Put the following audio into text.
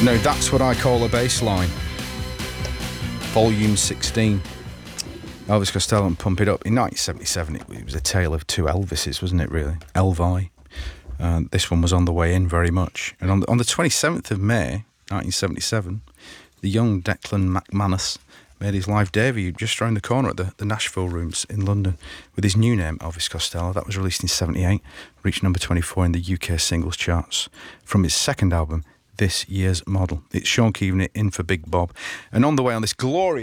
No, that's what I call a bass line. Volume 16. Elvis Costello and Pump It Up. In 1977, it was a tale of two Elvises, wasn't it, really? Elvi. This one was on the way in very much. And on the 27th of May, 1977, the young Declan McManus made his live debut just around the corner at the Nashville Rooms in London with his new name, Elvis Costello. That was released in 78, reached number 24 in the UK singles charts from his second album, This Year's Model. It's Sean Keaveney in for Big Bob. And on the way on this glorious